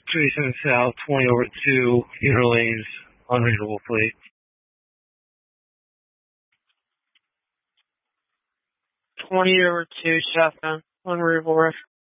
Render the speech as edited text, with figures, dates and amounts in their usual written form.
37 south, 20 over 2, inner lanes, unreadable plate. 20 over 2, southbound, unreadable ref.